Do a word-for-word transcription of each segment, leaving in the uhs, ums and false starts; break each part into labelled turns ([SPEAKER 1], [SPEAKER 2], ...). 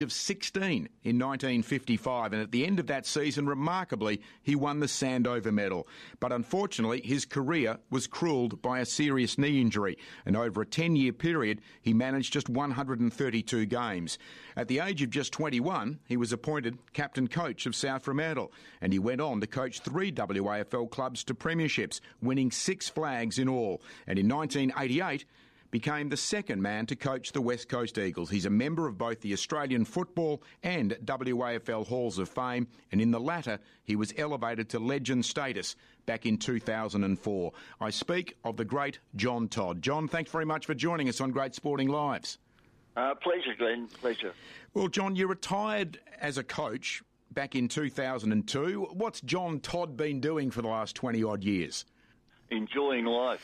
[SPEAKER 1] of sixteen in nineteen fifty-five, and at the end of that season, remarkably, he won the Sandover Medal. But unfortunately, his career was cruelled by a serious knee injury, and over a ten-year period, he managed just one hundred thirty-two games. At the age of just twenty-one, he was appointed captain coach of South Fremantle, and he went on to coach three W A F L clubs to premierships, winning six flags in all. And in nineteen eighty-eight, became the second man to coach the West Coast Eagles. He's a member of both the Australian Football and W A F L Halls of Fame, and in the latter, he was elevated to legend status back in two thousand four. I speak of the great John Todd. John, thanks very much for joining us on Great Sporting Lives.
[SPEAKER 2] Uh, pleasure, Glenn. Pleasure.
[SPEAKER 1] Well, John, you retired as a coach back in two thousand two. What's John Todd been doing for the last twenty-odd years?
[SPEAKER 2] Enjoying life.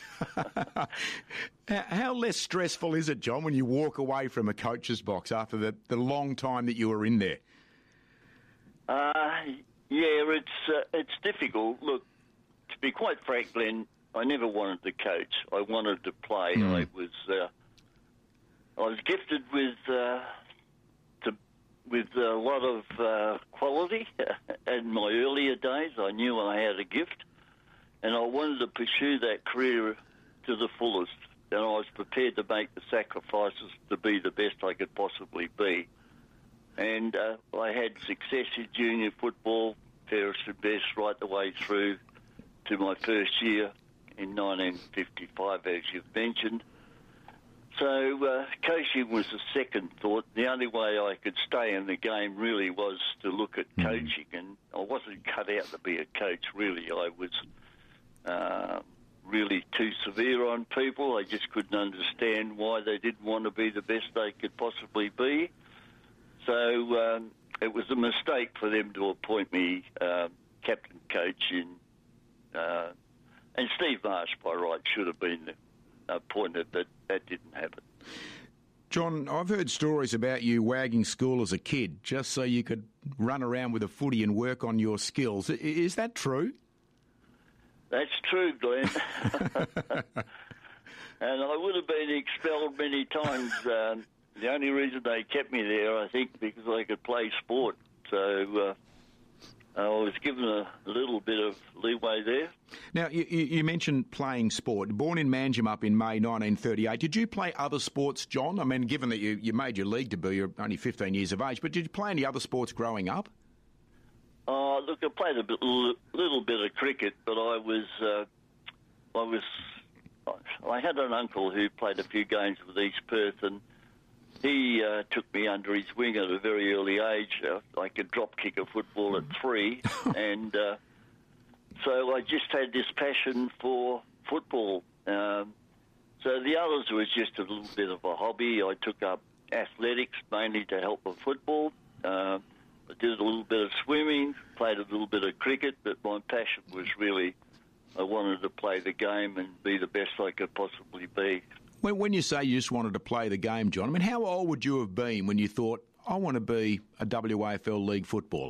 [SPEAKER 1] How less stressful is it, John, when you walk away from a coach's box after the, the long time that you were in there?
[SPEAKER 2] Uh, yeah, it's uh, it's difficult. Look, to be quite frank, Glenn, I never wanted to coach. I wanted to play. Mm. I was uh, I was gifted with uh, to, with a lot of uh, quality in my earlier days. I knew I had a gift. And I wanted to pursue that career to the fullest. And I was prepared to make the sacrifices to be the best I could possibly be. And uh, I had success in junior football, fairest and best, right the way through to my first year in nineteen fifty-five, as you've mentioned. So uh, coaching was a second thought. The only way I could stay in the game really was to look at coaching. And I wasn't cut out to be a coach, really. I was... Uh, really too severe on people. I just couldn't understand why they didn't want to be the best they could possibly be. So um, it was a mistake for them to appoint me uh, captain coach in, uh, and Steve Marsh, by right, should have been appointed, but that didn't happen.
[SPEAKER 1] John, I've heard stories about you wagging school as a kid just so you could run around with a footy and work on your skills. Is that true?
[SPEAKER 2] That's true, Glenn. And I would have been expelled many times. Um, the only reason they kept me there, I think, because I could play sport. So uh, I was given a little bit of leeway there.
[SPEAKER 1] Now, you, you mentioned playing sport. Born in Manjimup in May nineteen thirty-eight. Did you play other sports, John? I mean, given that you, you made your league debut, you're only fifteen years of age, but did you play any other sports growing up?
[SPEAKER 2] Oh, look, I played a bit, little bit of cricket, but I was, uh, I was, I had an uncle who played a few games with East Perth, and he uh, took me under his wing at a very early age. Uh, I could drop kick a football at three, and uh, so I just had this passion for football. Um, so the others was just a little bit of a hobby. I took up athletics mainly to help with football. Uh, I did a little bit of swimming, played a little bit of cricket, but my passion was really I wanted to play the game and be the best I could possibly be.
[SPEAKER 1] When, when you say you just wanted to play the game, John, I mean, how old would you have been when you thought, I want to be a W A F L League footballer?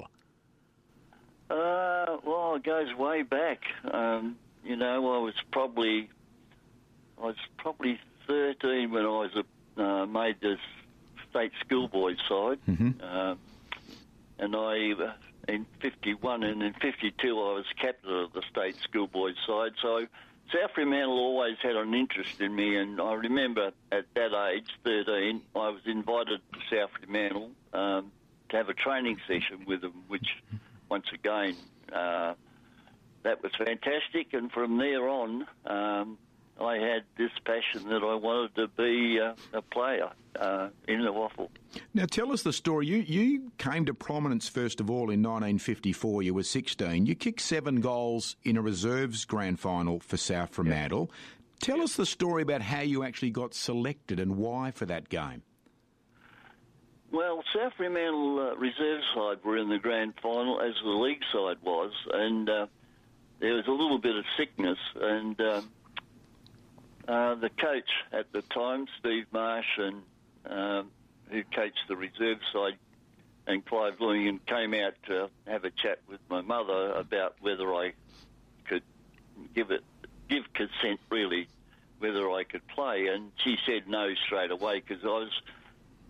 [SPEAKER 2] Uh, well, it goes way back. Um, you know, I was probably I was probably thirteen when I was uh, made the state schoolboy side. Mm-hmm. Uh, And I, uh, in fifty-one and in fifty-two, I was captain of the state schoolboy side. So South Fremantle always had an interest in me. And I remember at that age, thirteen, I was invited to South Fremantle um, to have a training session with them, which, once again, uh, that was fantastic. And from there on, um, I had this passion that I wanted to be uh, a player uh, in the waffle.
[SPEAKER 1] Now, tell us the story. You you came to prominence, first of all, in nineteen fifty-four. You were sixteen. You kicked seven goals in a reserves grand final for South Fremantle. Yep. Tell yep. us the story about how you actually got selected and why for that game.
[SPEAKER 2] Well, South Fremantle uh, reserve side were in the grand final, as the league side was, and uh, there was a little bit of sickness, and uh, uh, the coach at the time, Steve Marsh, and um, who coached the reserve side, and Clive Lewingham, came out to have a chat with my mother about whether I could give it, give consent, really, whether I could play, and she said no straight away, because I was,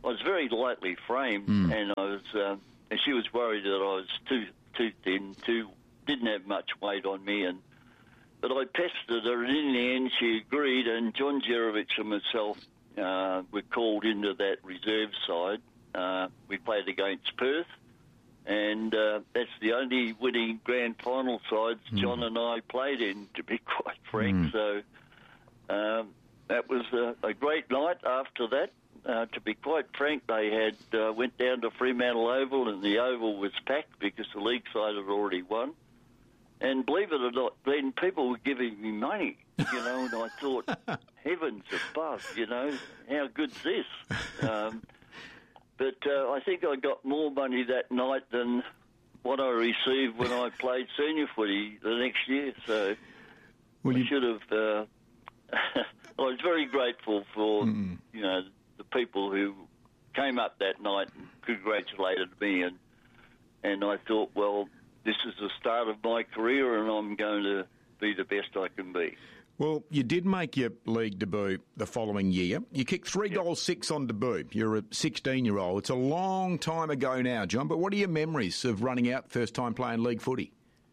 [SPEAKER 2] I was very lightly framed, mm. and I was, uh, and she was worried that I was too too thin, too didn't have much weight on me, and but I pestered her, and in the end she agreed. And John Jerovich and myself uh, were called into that reserve side. Uh, we played against Perth, and uh, that's the only winning grand final sides mm. John and I played in, to be quite frank. Mm. So um, that was a, a great night. After that, uh, to be quite frank, they had uh, went down to Fremantle Oval, and the Oval was packed because the league side had already won. And believe it or not, then people were giving me money, you know, and I thought, heavens above, you know, how good's this? Um, but uh, I think I got more money that night than what I received when I played senior footy the next year. So well, I you... should have... Uh, I was very grateful for, mm. you know, the people who came up that night and congratulated me. And, and I thought, well, this is the start of my career, and I'm going to be the best I can be.
[SPEAKER 1] Well, you did make your league debut the following year. You kicked three yep. goals, six on debut. You're a sixteen-year-old. It's a long time ago now, John, but what are your memories of running out first time playing league footy?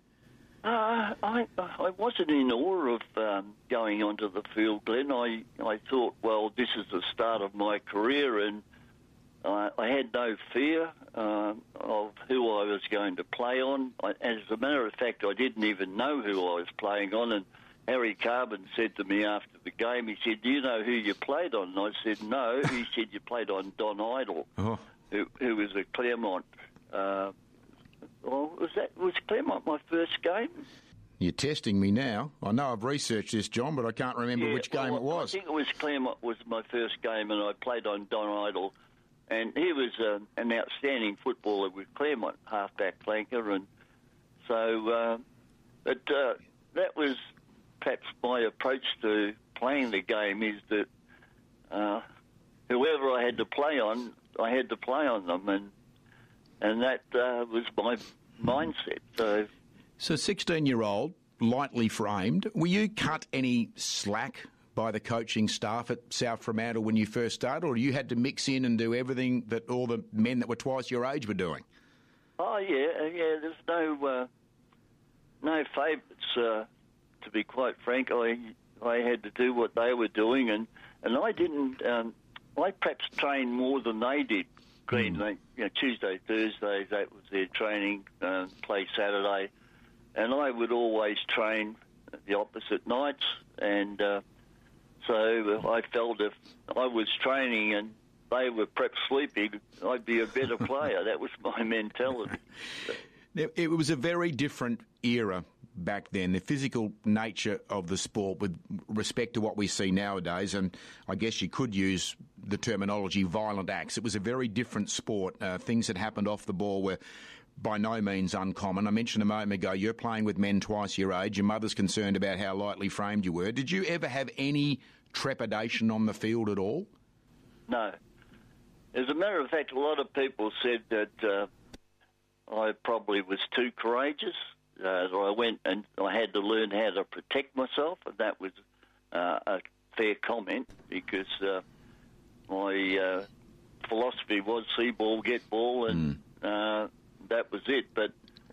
[SPEAKER 2] Uh, I, I wasn't in awe of um, going onto the field, Glenn. I, I thought, well, this is the start of my career, and Uh, I had no fear uh, of who I was going to play on. I, as a matter of fact, I didn't even know who I was playing on. And Harry Carbon said to me after the game, he said, "Do you know who you played on?" And I said, "No." He said, "You played on Don Idle, oh. who, who was a Claremont." Uh, well, was that was Claremont my first game?
[SPEAKER 1] You're testing me now. I know I've researched this, John, but I can't remember
[SPEAKER 2] yeah,
[SPEAKER 1] which game
[SPEAKER 2] well,
[SPEAKER 1] it was.
[SPEAKER 2] I think it was Claremont was my first game, and I played on Don Idle. And he was uh, an outstanding footballer with Claremont, half-back flanker. And so uh, but, uh, that was perhaps my approach to playing the game, is that uh, whoever I had to play on, I had to play on them. And and that uh, was my mindset. So,
[SPEAKER 1] so sixteen-year-old, lightly framed, were you cut any slack by the coaching staff at South Fremantle when you first started, or you had to mix in and do everything that all the men that were twice your age were doing?
[SPEAKER 2] Oh, yeah, yeah, there's no uh, no favourites, uh, to be quite frank. I I had to do what they were doing, and, and I didn't, um, I perhaps trained more than they did. Green, mm. they, you know, Tuesday, Thursday, that was their training, uh, play Saturday, and I would always train the opposite nights, and uh, so I felt if I was training and they were perhaps sleeping, I'd be a better player. That was my mentality.
[SPEAKER 1] It was a very different era back then, the physical nature of the sport with respect to what we see nowadays, and I guess you could use the terminology violent acts. It was a very different sport. Uh, things that happened off the ball were by no means uncommon. I mentioned a moment ago, you're playing with men twice your age. Your mother's concerned about how lightly framed you were. Did you ever have any trepidation on the field at all?
[SPEAKER 2] No. As a matter of fact, a lot of people said that uh, I probably was too courageous. Uh, so I went and I had to learn how to protect myself, and that was uh, a fair comment, because uh, my uh, philosophy was see ball, get ball, and mm. uh, that was it. But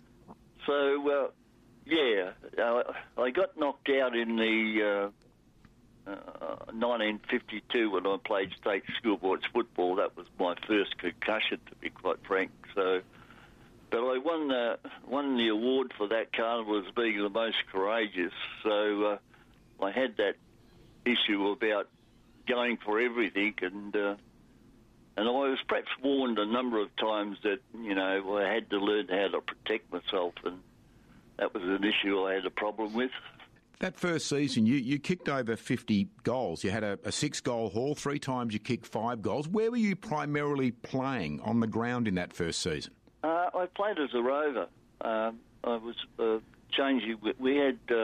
[SPEAKER 2] so, uh, yeah, uh, I got knocked out in the uh, uh, nineteen fifty-two when I played state schoolboys football. That was my first concussion, to be quite frank. So, but I won the won the award for that carnival as being the most courageous. So uh, I had that issue about going for everything, and uh, and I was perhaps warned a number of times that, you know, I had to learn how to protect myself, and that was an issue I had a problem with.
[SPEAKER 1] That first season, you, you kicked over fifty goals. You had a, a six-goal haul. Three times you kicked five goals. Where were you primarily playing on the ground in that first season?
[SPEAKER 2] Uh, I played as a rover. Um, I was uh, changing. We had uh,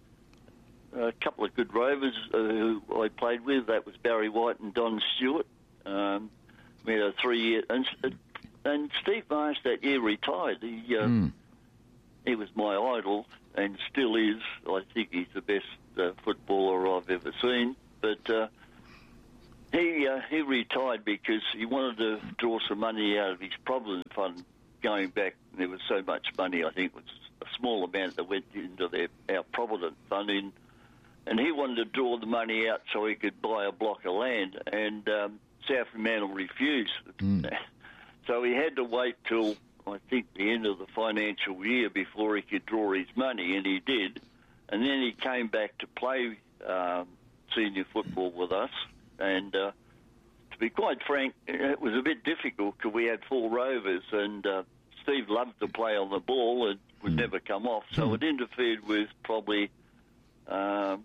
[SPEAKER 2] a couple of good rovers uh, who I played with. That was Barry White and Don Stewart. Um, we had a three-year... And, and Steve Marsh that year retired. He, uh, mm. he was my idol and still is. I think he's the best uh, footballer I've ever seen. But uh, he uh, he retired because he wanted to draw some money out of his Provident Fund. Going back, there was so much money. I think it was a small amount that went into their our Provident Fund, in, and he wanted to draw the money out so he could buy a block of land. And um, South Fremantle refused, mm. so he had to wait till I think the end of the financial year before he could draw his money, and he did. And then he came back to play um, senior football with us. And uh, to be quite frank, it was a bit difficult because we had four rovers, and uh, Steve loved to play on the ball and would mm. never come off. So mm. it interfered with probably um,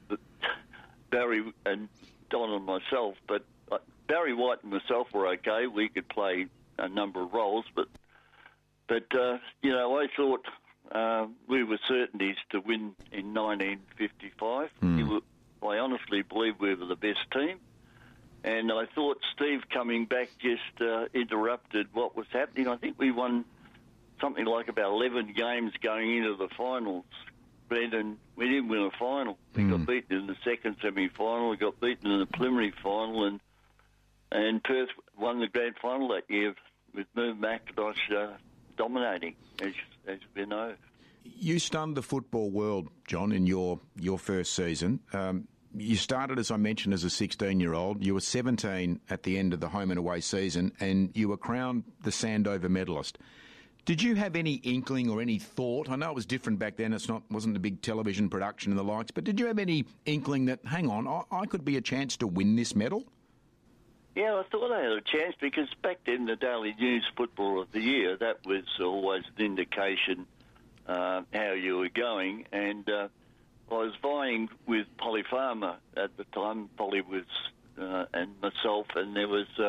[SPEAKER 2] Barry and Don and myself. But uh, Barry White and myself were okay. We could play a number of roles, but but uh, you know, I thought uh, we were certainties to win in nineteen fifty-five. Mm. Were, I honestly believe we were the best team, and I thought Steve coming back just uh, interrupted what was happening. I think we won something like about eleven games going into the finals, and we didn't win a final. We mm. got beaten in the second semi-final, we got beaten in the preliminary final, and and Perth won the grand final that year with Merv McIntosh uh, dominating, as, as we know.
[SPEAKER 1] You stunned the football world, John, in your, your first season. Um, you started, as I mentioned, as a sixteen-year-old. You were seventeen at the end of the home and away season, and you were crowned the Sandover medalist. Did you have any inkling or any thought? I know it was different back then. It's not wasn't a big television production and the likes, but did you have any inkling that, hang on, I, I could be a chance to win this medal?
[SPEAKER 2] Yeah, I thought I had a chance because back then the Daily News Footballer of the Year, that was always an indication uh, how you were going. And uh, I was vying with Polly Farmer at the time. Polly was, uh, and myself, and there was, uh,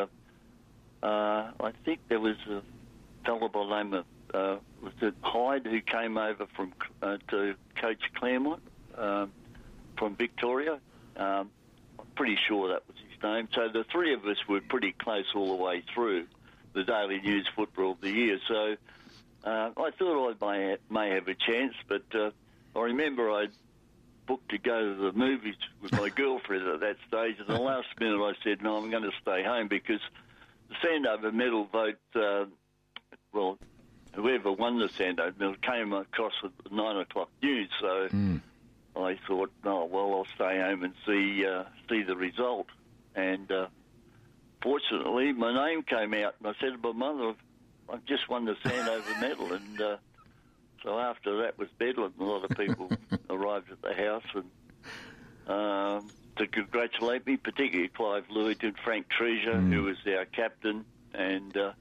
[SPEAKER 2] uh, I think there was a fellow by the name of, uh, was it Hyde, who came over from uh, to coach Claremont um, from Victoria. Um, I'm pretty sure that was his name. So the three of us were pretty close all the way through the Daily News Football of the Year. So uh, I thought I may have, may have a chance, but uh, I remember I'd booked to go to the movies with my girlfriend at that stage, and the last minute I said, no, I'm going to stay home because the Sandover medal vote, uh, well, whoever won the Sandover medal came across at the nine o'clock news, so mm. I thought, oh, well, I'll stay home and see uh, see the result. And uh, fortunately, my name came out, and I said to my mother, I've just won the Sandover medal. And uh, so after that was bedlam. A lot of people arrived at the house and um, to congratulate me, particularly Clive Lewington, Frank Treasure, mm. who was our captain. And uh,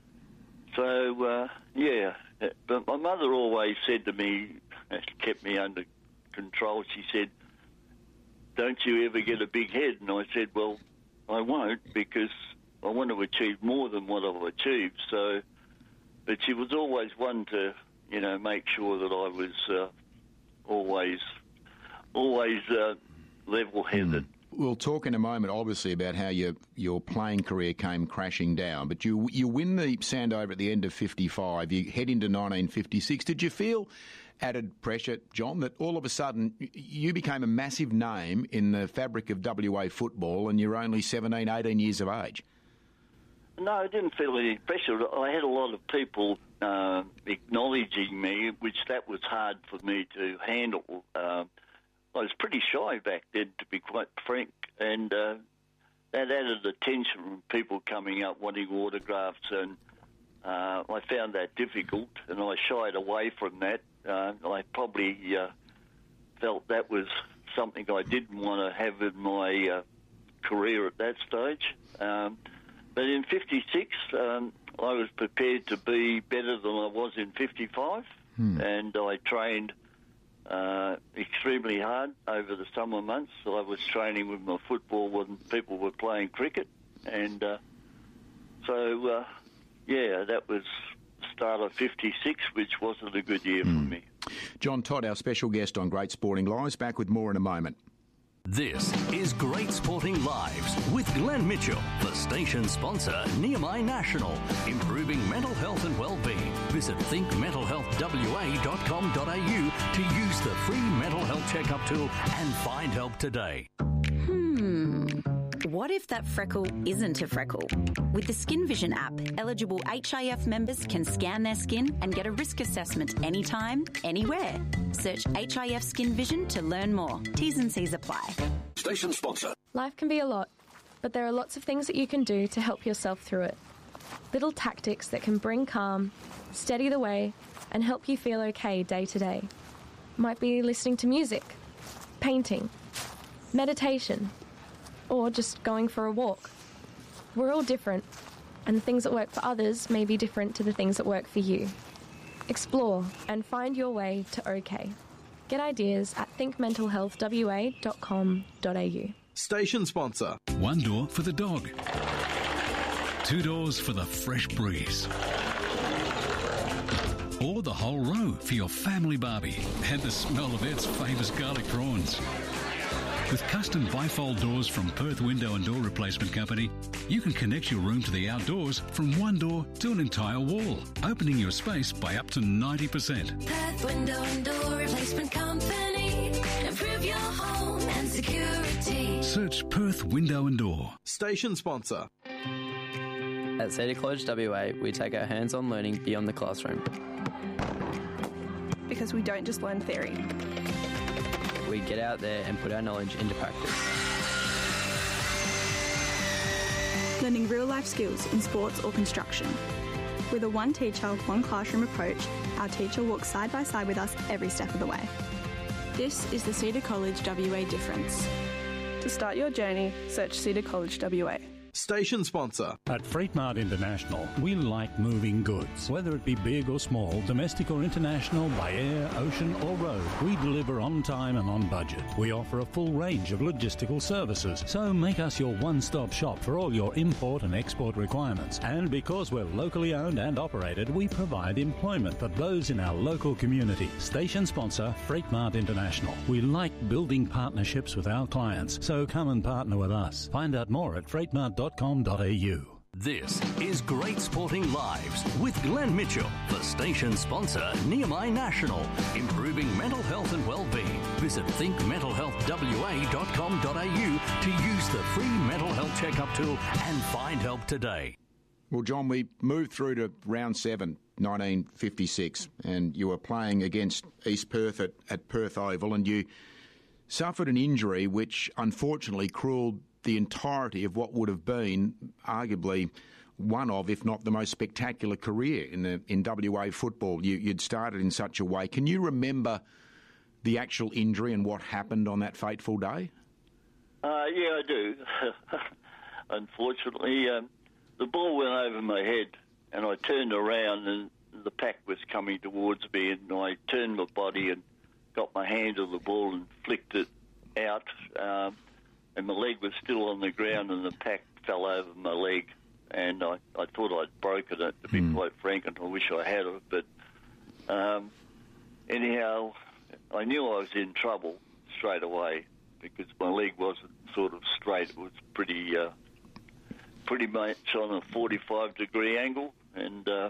[SPEAKER 2] so, uh, yeah. But my mother always said to me, kept me under control, she said, don't you ever get a big head? And I said, well, I won't because I want to achieve more than what I've achieved. So, but she was always one to, you know, make sure that I was uh, always, always uh, level-headed.
[SPEAKER 1] Mm. We'll talk in a moment, obviously, about how your your playing career came crashing down. But you you win the Sandover at the end of fifty-five. You head into nineteen fifty-six. Did you feel added pressure, John, that all of a sudden you became a massive name in the fabric of W A football and you're only seventeen, eighteen years of age?
[SPEAKER 2] No, I didn't feel any pressure. I had a lot of people uh, acknowledging me, which that was hard for me to handle. Uh, I was pretty shy back then, to be quite frank, and uh, that added attention from people coming up wanting autographs, and uh, I found that difficult, and I shied away from that. Uh, I probably uh, felt that was something I didn't want to have in my uh, career at that stage. Um, but in fifty-six, um, I was prepared to be better than I was in fifty-five, hmm. and I trained uh, extremely hard over the summer months. I was training with my football when people were playing cricket, and uh, so, uh, yeah, that was start of fifty-six, which wasn't a good year mm. for me.
[SPEAKER 1] John Todd, our special guest on Great Sporting Lives, back with more in a moment.
[SPEAKER 3] This is Great Sporting Lives with Glenn Mitchell, the station sponsor, Nehemiah National, improving mental health and well-being. Visit think mental health w a dot com dot a u to use the free mental health checkup tool and find help today.
[SPEAKER 4] Hmm. what if that freckle isn't a freckle? With the Skin Vision app, eligible H I F members can scan their skin and get a risk assessment anytime, anywhere. Search H I F Skin Vision to learn more. T's and C's apply.
[SPEAKER 5] Station sponsor.
[SPEAKER 6] Life can be a lot, but there are lots of things that you can do to help yourself through it. Little tactics that can bring calm, steady the way, and help you feel okay day to day. Might be listening to music, painting, meditation, or just going for a walk. We're all different, and the things that work for others may be different to the things that work for you. Explore and find your way to OK. Get ideas at think mental health w a dot com dot a u.
[SPEAKER 5] Station sponsor.
[SPEAKER 7] One door for the dog. Two doors for the fresh breeze. Or the whole row for your family barbie and the smell of its famous garlic prawns. With custom bifold doors from Perth Window and Door Replacement Company, you can connect your room to the outdoors from one door to an entire wall, opening your space by up to ninety percent.
[SPEAKER 8] Perth Window and Door Replacement Company. Improve your home and security.
[SPEAKER 7] Search Perth Window and Door.
[SPEAKER 5] Station sponsor.
[SPEAKER 9] At Cedar College W A, we take our hands-on learning beyond the classroom.
[SPEAKER 10] Because we don't just learn theory.
[SPEAKER 9] We get out there and put our knowledge into practice.
[SPEAKER 10] Learning real-life skills in sports or construction. With a one teacher, one classroom approach, our teacher walks side by side with us every step of the way.
[SPEAKER 6] This is the Cedar College W A difference. To start your journey, search Cedar College W A.
[SPEAKER 5] Station sponsor.
[SPEAKER 11] At Freight Mart International, we like moving goods. Whether it be big or small, domestic or international, by air, ocean or road, we deliver on time and on budget. We offer a full range of logistical services, so make us your one-stop shop for all your import and export requirements. And because we're locally owned and operated, we provide employment for those in our local community. Station sponsor, Freight Mart International. We like building partnerships with our clients, so come and partner with us. Find out more at freight mart dot com dot a u.
[SPEAKER 3] This is Great Sporting Lives with Glenn Mitchell, the station sponsor, Nehemiah National, improving mental health and well-being. Visit think mental health w a dot com dot a u to use the free mental health checkup tool and find help today.
[SPEAKER 1] Well, John, we moved through to round seven, nineteen fifty-six, and you were playing against East Perth at, at Perth Oval, and you suffered an injury which unfortunately cruelled the entirety of what would have been arguably one of, if not the most spectacular career in the in W A football. You, you'd started in such a way. Can you remember the actual injury and what happened on that fateful day?
[SPEAKER 2] Uh, yeah, I do. Unfortunately, um, the ball went over my head and I turned around and the pack was coming towards me and I turned my body and got my hand on the ball and flicked it out. Um, and my leg was still on the ground and the pack fell over my leg. And I, I thought I'd broken it, to be mm. quite frank, and I wish I had it. But um, anyhow, I knew I was in trouble straight away because my leg wasn't sort of straight. It was pretty, uh, pretty much on a forty-five degree angle. And uh,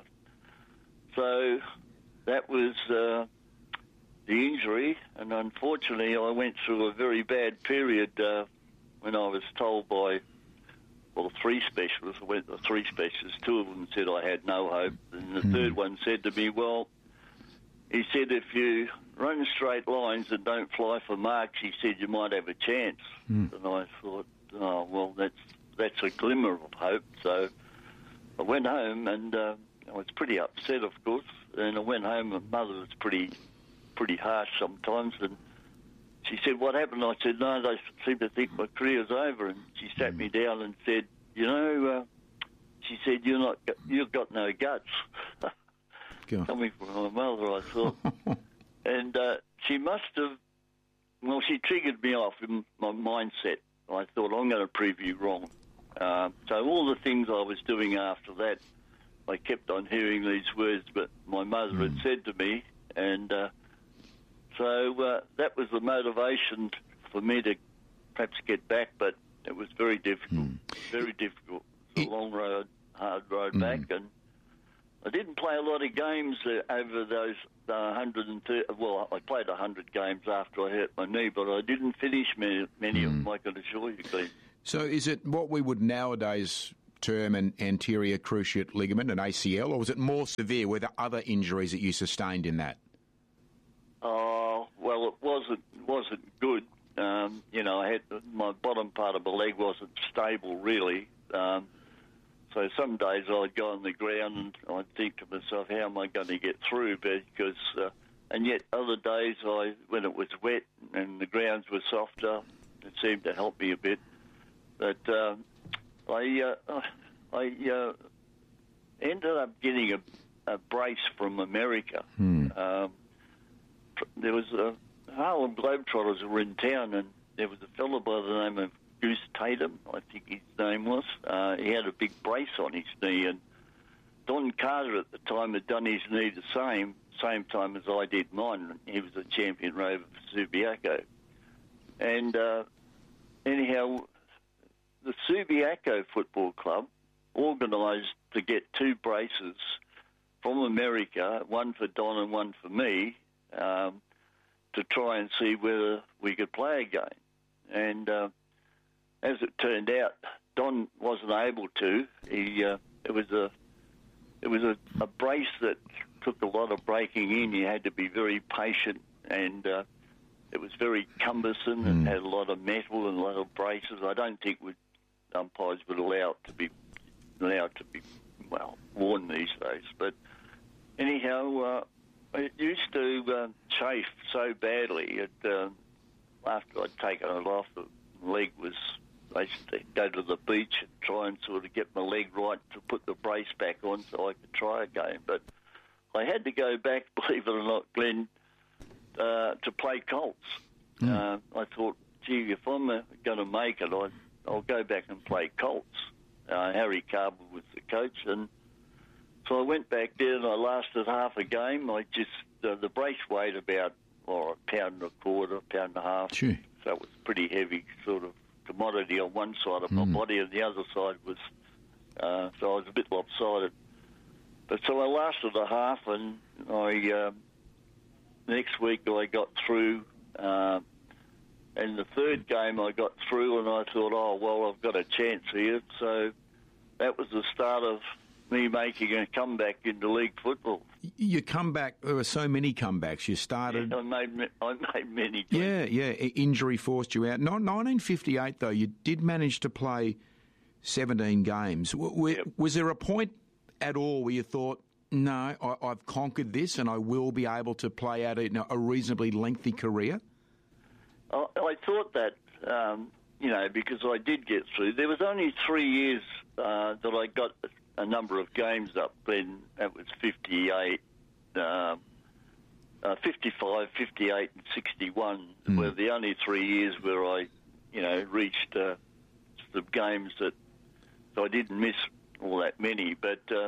[SPEAKER 2] so that was uh, the injury. And unfortunately, I went through a very bad period uh, when I was told by, well, three specialists. I went to three specialists. Two of them said I had no hope. And the mm. third one said to me, well, he said, if you run straight lines and don't fly for marks, he said, you might have a chance. Mm. And I thought, oh, well, that's that's a glimmer of hope. So I went home and uh, I was pretty upset, of course. And I went home and Mother was pretty, pretty harsh sometimes. And she said, what happened? I said, no, they seem to think my career's over. And she sat me down and said, you know, uh, she said, you're not, you've got no guts. Coming from my mother, I thought. And uh, she must have, well, she triggered me off in my mindset. I thought, I'm going to prove you wrong. Uh, so all the things I was doing after that, I kept on hearing these words, but my mother mm. had said to me, and uh, so uh, that was the motivation for me to perhaps get back, but it was very difficult, mm. very difficult. It was a long road, hard road mm. back, and I didn't play a lot of games uh, over those uh, one hundred thirty. Well, I played one hundred games after I hurt my knee, but I didn't finish many, many mm. of them, I can assure you, Glenn.
[SPEAKER 1] So is it what we would nowadays term an anterior cruciate ligament, an A C L, or was it more severe? Were there other injuries that you sustained in that?
[SPEAKER 2] Oh, well, it wasn't wasn't good. Um, you know, I had my bottom part of my leg wasn't stable really. Um, so some days I'd go on the ground and I'd think to myself, how am I going to get through? Because, uh, and yet other days I, when it was wet and the grounds were softer, it seemed to help me a bit. But uh, I uh, I uh, ended up getting a, a brace from America.
[SPEAKER 1] Hmm.
[SPEAKER 2] Um, there was a Harlem Globetrotters were in town, and there was a fellow by the name of Goose Tatum, I think his name was. Uh, he had a big brace on his knee, and Don Carter at the time had done his knee the same same time as I did mine. He was a champion rover for Subiaco. And uh, anyhow, the Subiaco Football Club organised to get two braces from America, one for Don and one for me, um, to try and see whether we could play again. And uh, as it turned out, Don wasn't able to. He uh, it was a it was a, a brace that took a lot of breaking in. You had to be very patient, and uh, it was very cumbersome and had a lot of metal and a lot of braces. I don't think would umpires would allow it to be allowed to be well worn these days. But anyhow, uh, it used to uh, chafe so badly. It, uh, after I'd taken it off, the leg was. I used to go to the beach and try and sort of get my leg right to put the brace back on so I could try again. But I had to go back, believe it or not, Glenn, uh, to play Colts. Mm. Uh, I thought, gee, if I'm uh, going to make it, I'd, I'll go back and play Colts. Uh, Harry Carver was the coach, and so I went back there and I lasted half a game. I just uh, the brace weighed about oh, a pound and a quarter, a pound and a half.
[SPEAKER 1] Sure.
[SPEAKER 2] So it was pretty heavy, sort of commodity on one side of my
[SPEAKER 1] Mm.
[SPEAKER 2] body, and the other side was uh, so I was a bit lopsided. But so I lasted a half, and I uh, next week I got through. Uh, and the third game I got through, and I thought, oh well, I've got a chance here. So that was the start of me making a comeback into league football.
[SPEAKER 1] You come back. There were so many comebacks. You started.
[SPEAKER 2] Yeah, I made I made many.
[SPEAKER 1] Yeah, yeah. Injury forced you out. No, nineteen fifty-eight, though, you did manage to play seventeen games. W- w-
[SPEAKER 2] Yep.
[SPEAKER 1] Was there a point at all where you thought, no, I, I've conquered this and I will be able to play out a, you know, a reasonably lengthy career?
[SPEAKER 2] I, I thought that, um, you know, because I did get through. There was only three years uh, that I got a number of games up. Then that was fifty-eight, uh, uh, fifty-five, fifty-eight, and sixty-one
[SPEAKER 1] Mm.
[SPEAKER 2] were the only three years where I, you know, reached uh, the games that. So I didn't miss all that many, but uh,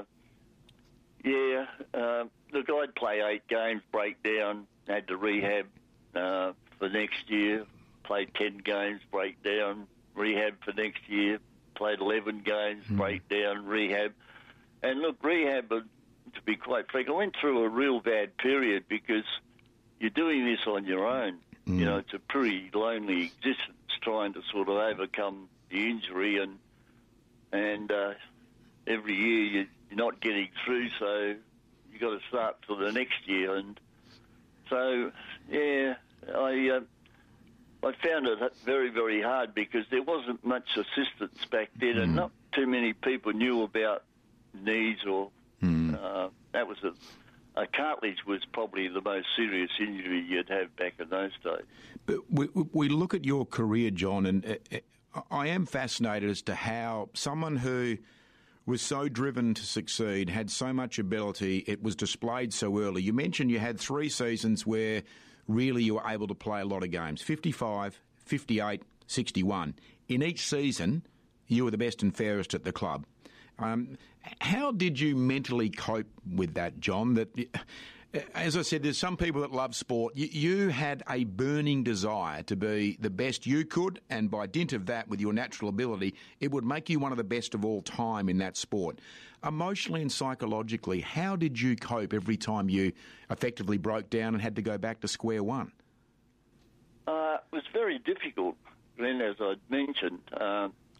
[SPEAKER 2] yeah, uh, look, I'd play eight games, break down, had to rehab uh, for next year, played ten games, break down, rehab for next year, played eleven games,
[SPEAKER 1] Mm.
[SPEAKER 2] break down, rehab. And look, rehab, uh, to be quite frank, I went through a real bad period because you're doing this on your own.
[SPEAKER 1] Mm.
[SPEAKER 2] You know, it's a pretty lonely existence trying to sort of overcome the injury, and and uh, every year you, you're not getting through, so you got to start for the next year. And so, yeah, I uh, I found it very, very hard because there wasn't much assistance back then, and not too many people knew about knees or
[SPEAKER 1] Mm.
[SPEAKER 2] uh, that was a, a cartilage was probably the most serious injury you'd have back in those days.
[SPEAKER 1] But we, we look at your career, John, and uh, I am fascinated as to how someone who was so driven to succeed, had so much ability, it was displayed so early. You mentioned you had three seasons where really you were able to play a lot of games, fifty-five, fifty-eight, sixty-one. In each season, you were the best and fairest at the club. Um, how did you mentally cope with that, John? That, as I said, there's some people that love sport. You, you had a burning desire to be the best you could, and by dint of that, with your natural ability, it would make you one of the best of all time in that sport. Emotionally and psychologically, how did you cope every time you effectively broke down and had to go back to square one?
[SPEAKER 2] Uh, it was very difficult, Glenn, as I mentioned. Uh,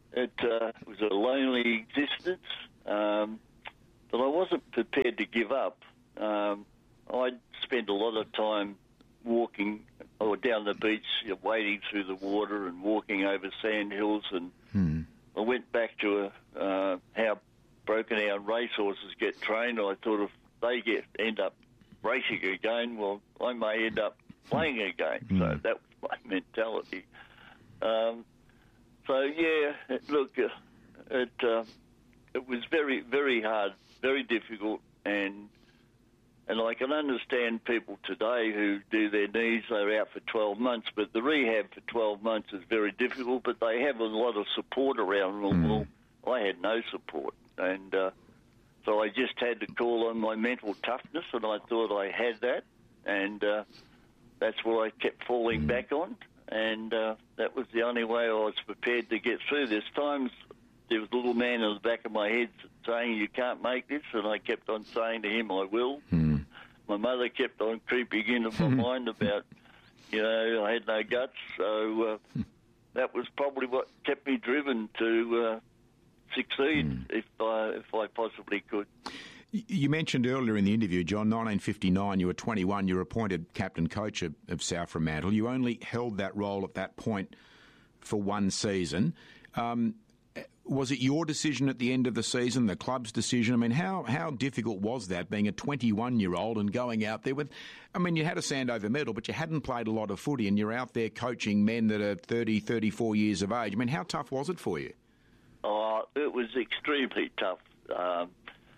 [SPEAKER 2] it uh, was a lonely existence, um, but I wasn't prepared to give up. Um, I'd spent a lot of time walking or down the beach, you know, wading through the water and walking over sand hills, and
[SPEAKER 1] hmm.
[SPEAKER 2] I went back to uh, how broken our racehorses get trained. I thought if they get end up racing again, well, I may end up playing again.
[SPEAKER 1] Hmm.
[SPEAKER 2] So that was my mentality. Um, so yeah, it, look, uh, it uh, it was very very hard, very difficult, and. And I can understand people today who do their knees, they're out for twelve months, but the rehab for twelve months is very difficult, but they have a lot of support around them.
[SPEAKER 1] Mm.
[SPEAKER 2] Well, I had no support. And uh, so I just had to call on my mental toughness, and I thought I had that. And uh, that's what I kept falling mm. back on. And uh, that was the only way I was prepared to get through. There's times there was a little man in the back of my head saying, you can't make this, and I kept on saying to him, I will.
[SPEAKER 1] Mm.
[SPEAKER 2] My mother kept on creeping into my mind about, you know, I had no guts. So uh, that was probably what kept me driven to uh, succeed mm. if I if I possibly could.
[SPEAKER 1] You mentioned earlier in the interview, John, nineteen fifty-nine, you were twenty-one, you were appointed captain coach of, of South Fremantle. You only held that role at that point for one season. Um, Was it your decision at the end of the season, the club's decision? I mean, how, how difficult was that, being a twenty-one-year-old and going out there with... I mean, you had a Sandover medal, but you hadn't played a lot of footy, and you're out there coaching men that are thirty, thirty-four years of age. I mean, how tough was it for you?
[SPEAKER 2] Oh, it was extremely tough. Um,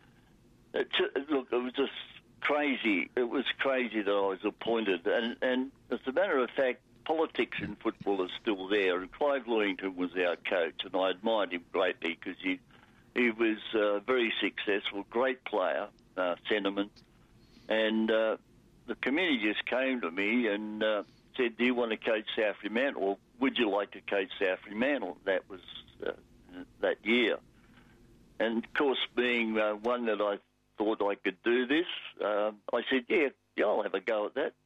[SPEAKER 2] it, look, it was just crazy. It was crazy that I was appointed. And, and as a matter of fact, politics in football is still there, and Clive Lewington was our coach, and I admired him greatly because he he was uh, very successful, great player, uh, sentiment, and uh, the committee just came to me and uh, said, do you want to coach South Fremantle, or would you like to coach South Fremantle? That was uh, that year. And, of course, being uh, one that I thought I could do this, uh, I said, yeah, yeah, I'll have a go at that.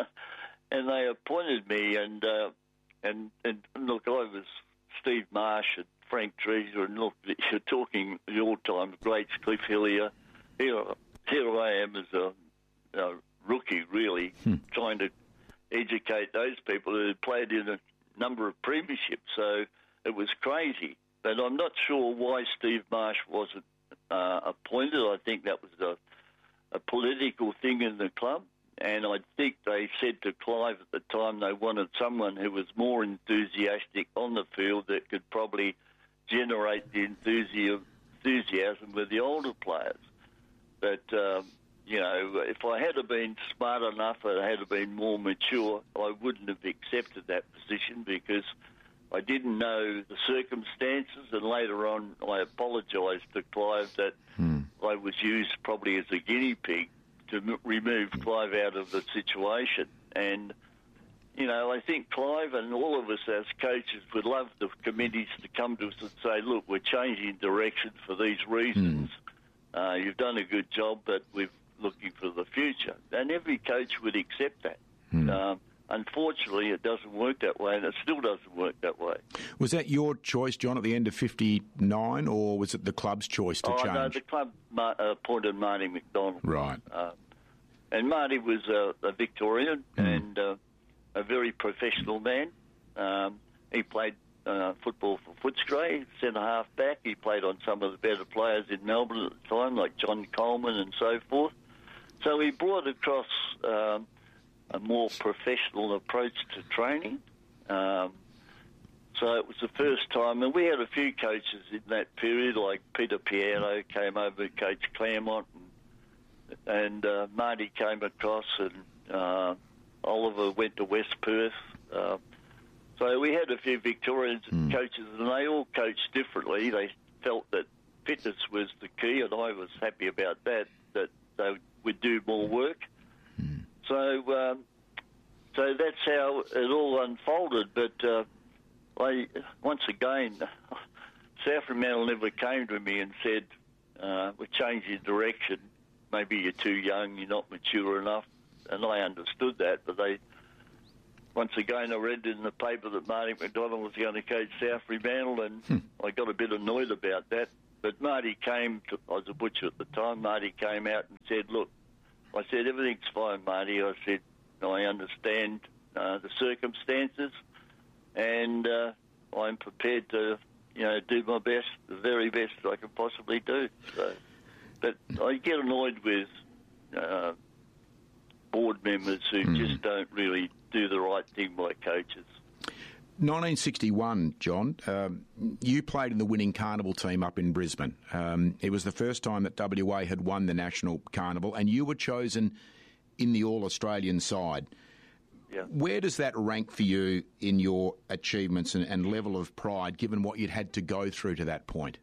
[SPEAKER 2] And they appointed me, and uh, and and look, I was Steve Marsh and Frank Treasurer, and look, you're talking the all-time greats, Cliff Hillier. Here, here I am as a, a rookie, really, hmm. trying to educate those people who had played in a number of premierships. So it was crazy. But I'm not sure why Steve Marsh wasn't uh, appointed. I think that was a, a political thing in the club. And I think they said to Clive at the time they wanted someone who was more enthusiastic on the field that could probably generate the enthusiasm with the older players. But, um, you know, if I had been smart enough and I had been more mature, I wouldn't have accepted that position because I didn't know the circumstances. And later on, I apologised to Clive that hmm. I was used probably as a guinea pig to m- remove Clive out of the situation. And, you know, I think Clive and all of us as coaches would love the committees to come to us and say, look, we're changing direction for these reasons. Mm. Uh, you've done a good job, but we're looking for the future. And every coach would accept that. Mm. Um, unfortunately, it doesn't work that way, and it still doesn't work that way.
[SPEAKER 1] Was that your choice, John, at the end of fifty-nine, or was it the club's choice to
[SPEAKER 2] oh,
[SPEAKER 1] change?
[SPEAKER 2] No, the club uh, appointed Marty McDonald.
[SPEAKER 1] Right.
[SPEAKER 2] Uh, and Marty was a, a Victorian mm. and uh, a very professional man. Um, he played uh, football for Footscray, centre-half back. He played on some of the better players in Melbourne at the time, like John Coleman and so forth. So he brought across um, a more professional approach to training. Um, so it was the first time, and we had a few coaches in that period, like Peter Piero came over to coach Claremont, and, and uh, Marty came across, and uh, Oliver went to West Perth. Uh, so we had a few Victorian mm. coaches, and they all coached differently. They felt that fitness was the key, and I was happy about that, that they would do more work. Mm. So um, so that's how it all unfolded. But uh, I once again, South Fremantle never came to me and said, uh, we're changing direction. Maybe you're too young, you're not mature enough. And I understood that, but they once again, I read in the paper that Marty McDonald was going to coach South Fremantle, and hmm. I got a bit annoyed about that. But Marty came, to, I was a butcher at the time, Marty came out and said, look, I said, everything's fine, Marty. I said, I understand uh, the circumstances, and uh, I'm prepared to, you know, do my best, the very best I can possibly do. So, but I get annoyed with uh, board members who mm. just don't really do the right thing by coaches.
[SPEAKER 1] nineteen sixty-one, John, um, you played in the winning carnival team up in Brisbane. Um, it was the first time that W A had won the national carnival, and you were chosen in the All-Australian side.
[SPEAKER 2] Yeah.
[SPEAKER 1] Where does that rank for you in your achievements and, and level of pride, given what you'd had to go through to that point?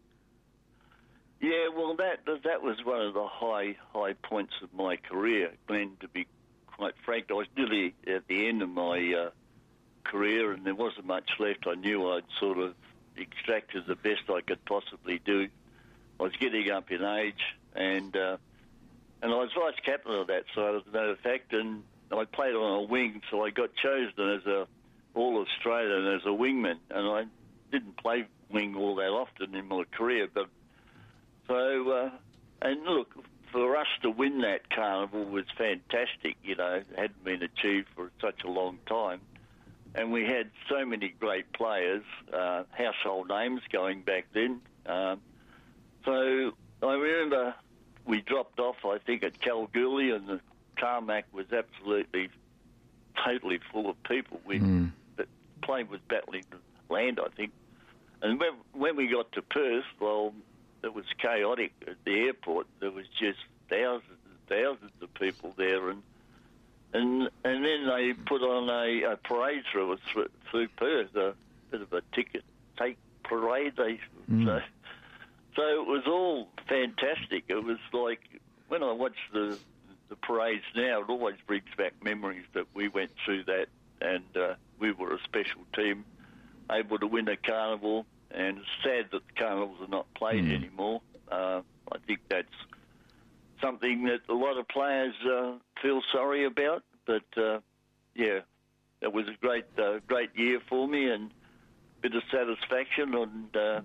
[SPEAKER 2] Yeah, well, that that was one of the high high points of my career, Glenn, to be quite frank. I was nearly at the end of my uh, career, and there wasn't much left. I knew I'd sort of extracted the best I could possibly do. I was getting up in age, and uh, and I was vice captain of that side, as a matter of fact, and I played on a wing, so I got chosen as a All-Australian as a wingman, and I didn't play wing all that often in my career, but so, uh, and look, for us to win that carnival was fantastic, you know, it hadn't been achieved for such a long time. And we had so many great players, uh, household names going back then. Um, so I remember we dropped off, I think, at Kalgoorlie, and the tarmac was absolutely, totally full of people. We, mm. The plane was battling to land, I think. And when, when we got to Perth, well, it was chaotic at the airport. There was just thousands and thousands of people there, and and and then they put on a, a parade through us through, through Perth, a bit of a ticket take parade. They mm. so, so it was all fantastic. It was like when I watch the the parades now, it always brings back memories that we went through that, and uh, we were a special team, able to win a carnival. And it's sad that the carnivals are not played mm. anymore. Uh, I think that's something that a lot of players uh, feel sorry about. But, uh, yeah, it was a great uh, great year for me, and a bit of satisfaction. And uh,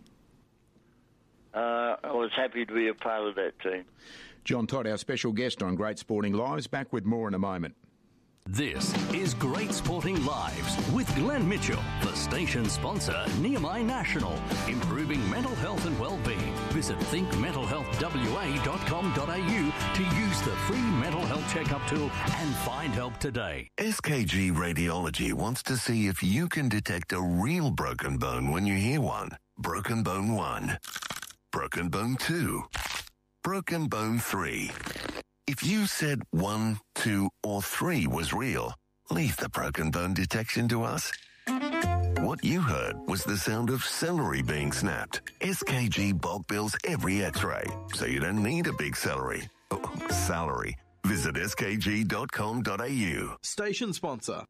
[SPEAKER 2] uh, I was happy to be a part of that team.
[SPEAKER 1] John Todd, our special guest on Great Sporting Lives. Back with more in a moment.
[SPEAKER 3] This is Great Sporting Lives with Glenn Mitchell, the station sponsor, Nehemiah National, improving mental health and well-being. Visit think mental health w a dot com dot a u to use the free mental health checkup tool and find help today.
[SPEAKER 12] S K G Radiology wants to see if you can detect a real broken bone when you hear one. Broken bone one. Broken bone two. Broken bone three. If you said one, two, or three was real, leave the broken bone detection to us. What you heard was the sound of celery being snapped. S K G bulk bills every x-ray, so you don't need a big celery. Oh, salary. Visit s k g dot com dot a u.
[SPEAKER 5] Station sponsor.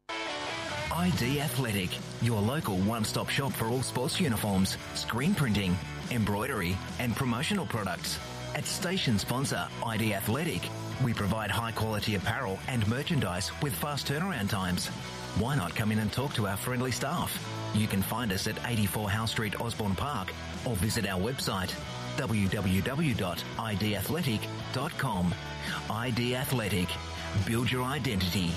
[SPEAKER 13] I D Athletic, your local one-stop shop for all sports uniforms, screen printing, embroidery, and promotional products. At station sponsor I D Athletic, we provide high-quality apparel and merchandise with fast turnaround times. Why not come in and talk to our friendly staff? You can find us at eighty-four Howe Street, Osborne Park, or visit our website, w w w dot i d athletic dot com. I D Athletic. Build your identity.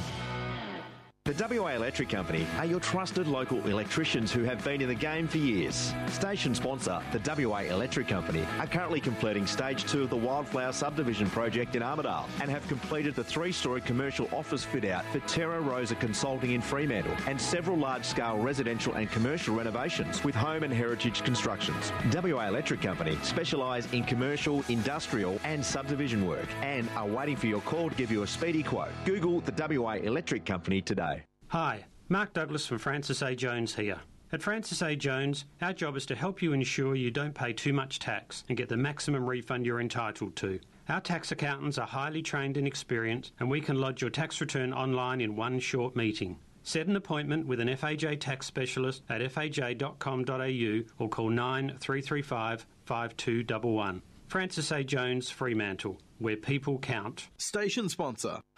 [SPEAKER 14] The W A Electric Company are your trusted local electricians who have been in the game for years. Station sponsor, the W A Electric Company, are currently completing stage two of the Wildflower Subdivision project in Armidale and have completed the three-storey commercial office fit-out for Terra Rosa Consulting in Fremantle and several large-scale residential and commercial renovations with home and heritage constructions. W A Electric Company specialise in commercial, industrial and subdivision work and are waiting for your call to give you a speedy quote. Google the W A Electric Company today.
[SPEAKER 15] Hi, Mark Douglas from Francis A. Jones here. At Francis A. Jones, our job is to help you ensure you don't pay too much tax and get the maximum refund you're entitled to. Our tax accountants are highly trained and experienced, and we can lodge your tax return online in one short meeting. Set an appointment with an F A J tax specialist at f a j dot com dot a u or call nine three three five, five two one one. Francis A. Jones, Fremantle, where people count.
[SPEAKER 5] Station sponsor.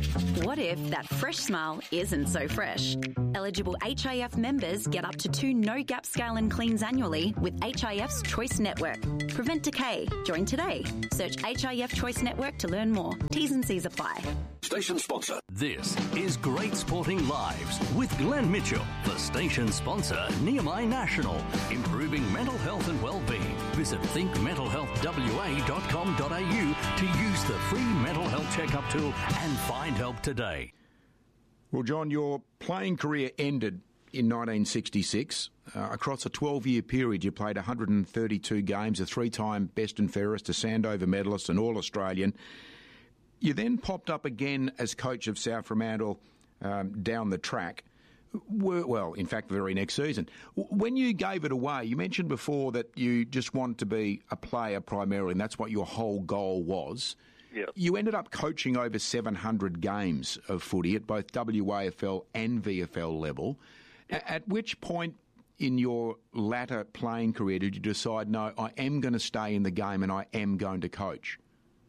[SPEAKER 4] What if that fresh smile isn't so fresh? Eligible H I F members get up to two no-gap scale and cleans annually with H I F's Choice Network. Prevent decay. Join today. Search H I F Choice Network to learn more. T's and C's apply.
[SPEAKER 3] Station sponsor. This is Great Sporting Lives with Glenn Mitchell, the station sponsor, Nehemiah National, improving mental health and well-being. Visit think mental health w a dot com dot a u to use the free mental health checkup tool and find help today.
[SPEAKER 1] Well, John, your playing career ended in nineteen sixty-six. Uh, across a twelve-year period, you played one hundred thirty-two games, a three-time best and fairest, a Sandover medalist, an All-Australian. You then popped up again as coach of South Fremantle um, down the track. Well, in fact, the very next season. When you gave it away, you mentioned before that you just wanted to be a player primarily, and that's what your whole goal was.
[SPEAKER 2] Yep.
[SPEAKER 1] You ended up coaching over seven hundred games of footy at both W A F L and V F L level. Yep. At which point in your latter playing career did you decide, no, I am going to stay in the game and I am going to coach?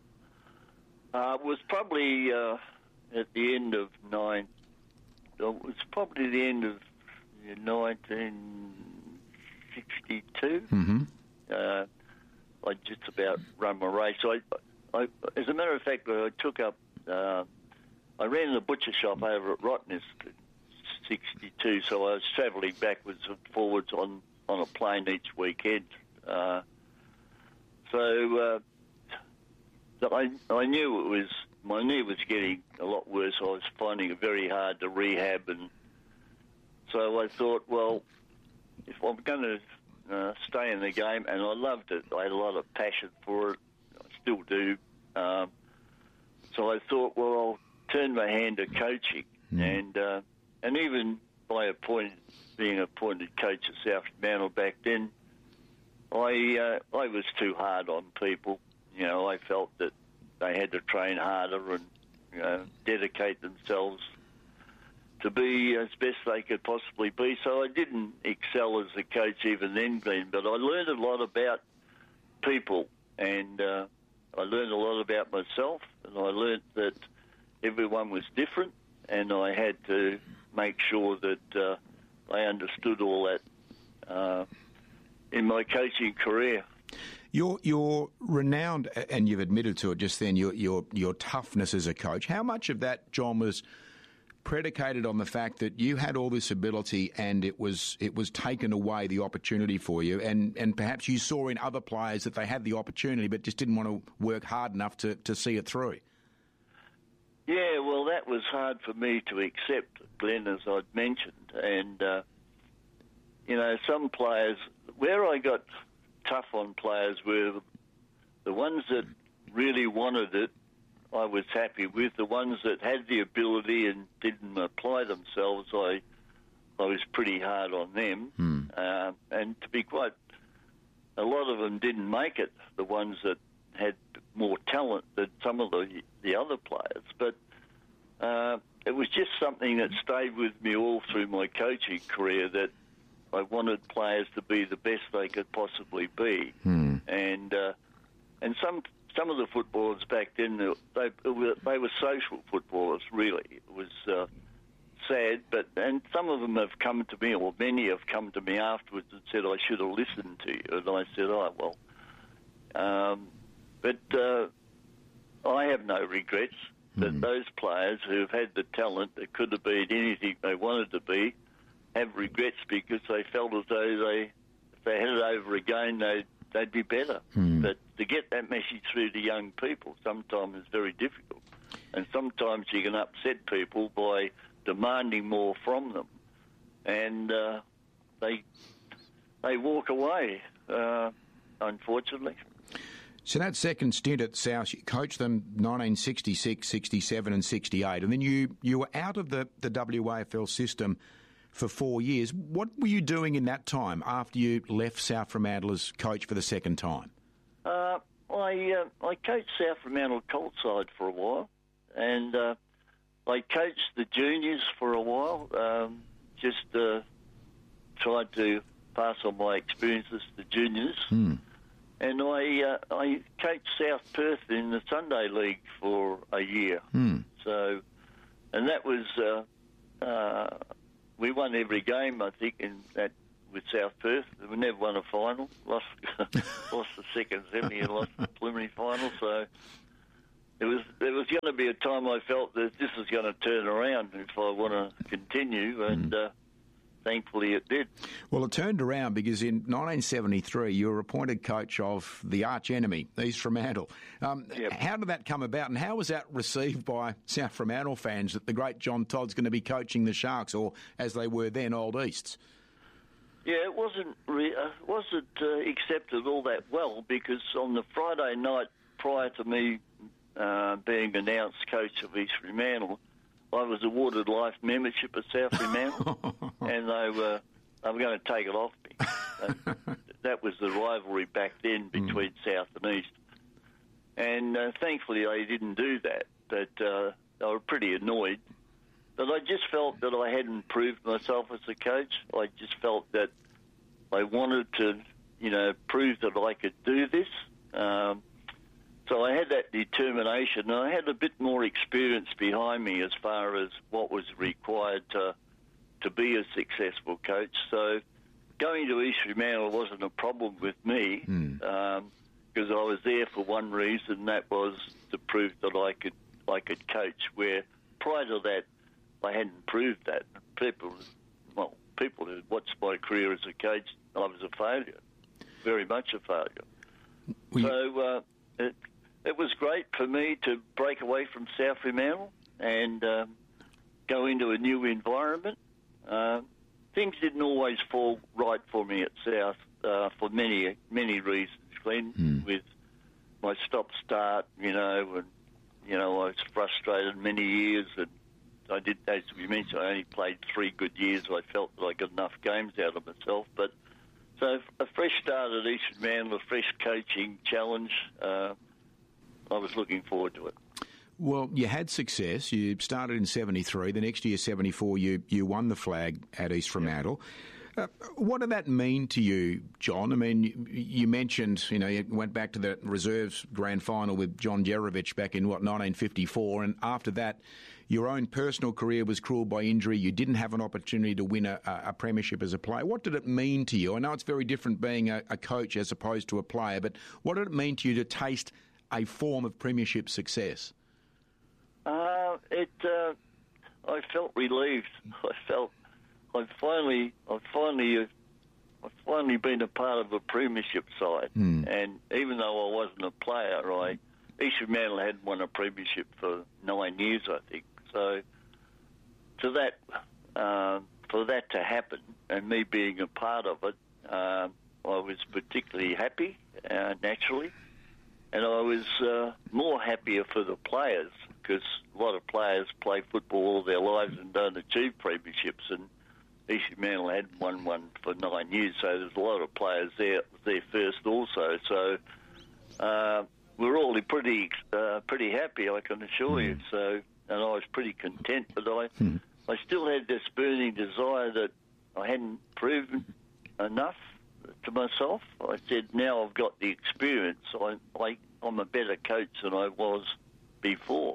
[SPEAKER 2] Uh, it was probably uh, at the end of nine. It was probably the end of nineteen sixty-two.
[SPEAKER 1] Mm-hmm.
[SPEAKER 2] Uh, I just about run my race. I, I, as a matter of fact, I took up. Uh, I ran the butcher shop over at Rottnest in sixty-two, so I was travelling backwards and forwards on, on a plane each weekend. Uh, so. Uh, I, I knew it was, my knee was getting a lot worse. I was finding it very hard to rehab, and so I thought, well, if I'm going to uh, stay in the game, and I loved it, I had a lot of passion for it, I still do. Um, so I thought, well, I'll turn my hand to coaching, mm. and uh, and even by appointed, being appointed coach at South Fremantle back then, I uh, I was too hard on people. You know, I felt that they had to train harder and, you know, dedicate themselves to be as best they could possibly be. So I didn't excel as a coach even then, Glenn, but I learned a lot about people, and uh, I learned a lot about myself, and I learned that everyone was different, and I had to make sure that uh, I understood all that uh, in my coaching career.
[SPEAKER 1] You're, you're renowned, and you've admitted to it just then, your, your your toughness as a coach. How much of that, John, was predicated on the fact that you had all this ability and it was it was taken away, the opportunity for you, and, and perhaps you saw in other players that they had the opportunity but just didn't want to work hard enough to, to see it through?
[SPEAKER 2] Yeah, well, that was hard for me to accept, Glenn, as I'd mentioned. And, uh, you know, some players, where I got tough on players were the ones that really wanted it, I was happy with. The ones that had the ability and didn't apply themselves, I I was pretty hard on them.
[SPEAKER 1] Hmm.
[SPEAKER 2] Uh, and to be quite, a lot of them didn't make it, the ones that had more talent than some of the, the other players. But uh, it was just something that stayed with me all through my coaching career, that I wanted players to be the best they could possibly be.
[SPEAKER 1] Hmm.
[SPEAKER 2] And uh, and some some of the footballers back then, they they were social footballers, really. It was uh, sad, but and some of them have come to me, or many have come to me afterwards and said, I should have listened to you. And I said, oh, well. Um, but uh, I have no regrets that
[SPEAKER 1] Hmm.
[SPEAKER 2] those players who have had the talent that could have been anything they wanted to be have regrets, because they felt as though they, if they had it over again, they'd, they'd be better.
[SPEAKER 1] Hmm.
[SPEAKER 2] But to get that message through to young people sometimes is very difficult. And sometimes you can upset people by demanding more from them. And uh, they they walk away, uh, unfortunately.
[SPEAKER 1] So that second stint at South, you coached them nineteen sixty-six, sixty-seven and sixty-eight, and then you, you were out of the, the W A F L system for four years. What were you doing in that time after you left South Fremantle as coach for the second time?
[SPEAKER 2] Uh, I uh, I coached South Fremantle Coltside for a while, and uh, I coached the juniors for a while. Um, just uh, tried to pass on my experiences to juniors,
[SPEAKER 1] Hmm.
[SPEAKER 2] and I uh, I coached South Perth in the Sunday League for a year.
[SPEAKER 1] Hmm.
[SPEAKER 2] So and that was uh, uh, we won every game, I think, in that with South Perth. We never won a final. Lost lost the second semi and lost the preliminary final. So it was there was going to be a time I felt that this was going to turn around if I want to continue, and. Uh, Thankfully, it did.
[SPEAKER 1] Well, it turned around because in nineteen seventy-three, you were appointed coach of the arch enemy, East Fremantle. Um,
[SPEAKER 2] yep.
[SPEAKER 1] How did that come about, and how was that received by South Fremantle fans that the great John Todd's going to be coaching the Sharks, or as they were then, Old Easts?
[SPEAKER 2] Yeah, it wasn't re- uh, wasn't uh, accepted all that well, because on the Friday night prior to me uh, being announced coach of East Fremantle, I was awarded life membership at South Fremantle, and they were they were going to take it off me. Uh, that was the rivalry back then between mm. South and East, and uh, thankfully they didn't do that. But uh, they were pretty annoyed. But I just felt that I hadn't proved myself as a coach. I just felt that I wanted to, you know, prove that I could do this. Um, So I had that determination, and I had a bit more experience behind me as far as what was required to to be a successful coach. So going to East Fremantle wasn't a problem with me,
[SPEAKER 1] mm.
[SPEAKER 2] um, because I was there for one reason, that was to prove that I could I could coach. Where prior to that, I hadn't proved that. People, well, people who watched my career as a coach, I was a failure, very much a failure.
[SPEAKER 1] Well,
[SPEAKER 2] so. Uh, it, It was great for me to break away from South Fremantle and um, go into a new environment. Uh, things didn't always fall right for me at South uh, for many, many reasons, Glenn,
[SPEAKER 1] mm.
[SPEAKER 2] with my stop-start, you know, and, you know, I was frustrated many years, and I did, as we mentioned, I only played three good years. I felt that I got enough games out of myself, but so a fresh start at East Fremantle, a fresh coaching challenge, uh, I was looking forward to it.
[SPEAKER 1] Well, you had success. You started in seventy-three. The next year, seventy-four, you, you won the flag at East Fremantle. Uh, what did that mean to you, John? I mean, you, you mentioned, you know, you went back to the reserves grand final with John Jerovich back in, what, nineteen fifty-four, and after that, your own personal career was cruelled by injury. You didn't have an opportunity to win a, a premiership as a player. What did it mean to you? I know it's very different being a, a coach as opposed to a player, but what did it mean to you to taste a form of premiership success?
[SPEAKER 2] Uh, it. Uh, I felt relieved. I felt I finally, I finally, uh, I've finally been a part of a premiership side.
[SPEAKER 1] Mm.
[SPEAKER 2] And even though I wasn't a player, I East Fremantle hadn't won a premiership for nine years, I think. So, to that, uh, for that to happen, and me being a part of it, uh, I was particularly happy, uh, naturally. And I was uh, more happier for the players, because a lot of players play football all their lives and don't achieve premierships, and East Fremantle hadn't won one for nine years, so there's a lot of players there there first also. So uh, we're all pretty uh, pretty happy, I can assure mm. you. So, and I was pretty content, but I
[SPEAKER 1] mm.
[SPEAKER 2] I still had this burning desire that I hadn't proven enough to myself. I said, now I've got the experience, I, I, I'm a better coach than I was before.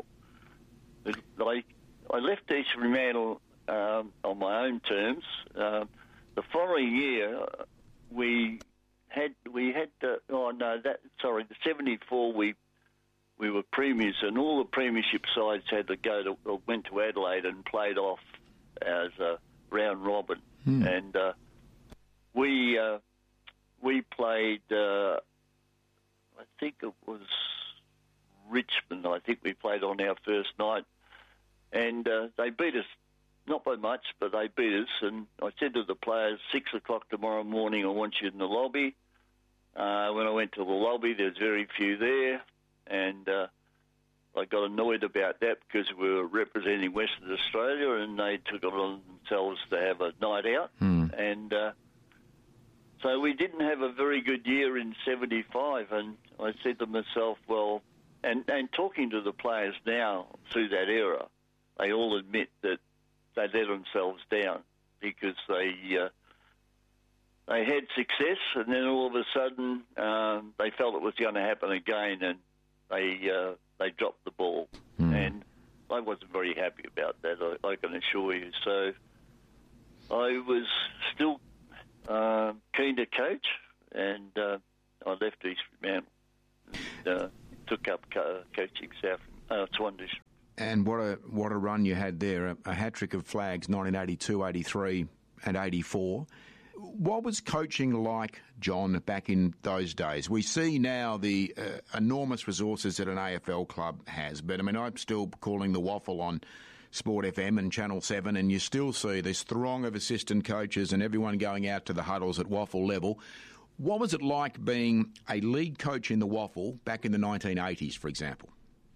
[SPEAKER 2] I, I left East Fremantle um, on my own terms. Um, the following year, we had we had the, oh no that sorry the seventy-four we we were premiers, and all the premiership sides had to go to went to Adelaide and played off as a round robin,
[SPEAKER 1] hmm.
[SPEAKER 2] and uh, we. Uh, We played, uh, I think it was Richmond, I think we played on our first night. And uh, they beat us, not by much, but they beat us. And I said to the players, six o'clock tomorrow morning, I want you in the lobby. Uh, when I went to the lobby, there's very few there. And uh, I got annoyed about that because we were representing Western Australia, and they took it on themselves to have a night out.
[SPEAKER 1] Hmm.
[SPEAKER 2] And... Uh, So we didn't have a very good year in seventy-five, and I said to myself, well, and, and talking to the players now through that era, they all admit that they let themselves down because they uh, they had success, and then all of a sudden um, they felt it was going to happen again, and they uh, they dropped the ball.
[SPEAKER 1] Mm.
[SPEAKER 2] And I wasn't very happy about that, I, I can assure you. So I was still uh, keen to coach, and uh, I left East Fremantle and uh, took up co- coaching South uh, Swan District.
[SPEAKER 1] And what a what a run you had there, a, a hat-trick of flags, nineteen eighty-two, eighty-three and eighty-four. What was coaching like, John, back in those days? We see now the uh, enormous resources that an A F L club has, but I mean, I'm still calling the waffle on Sport F M and Channel seven, and you still see this throng of assistant coaches and everyone going out to the huddles at waffle level. What was it like being a lead coach in the waffle back in the nineteen eighties, for example?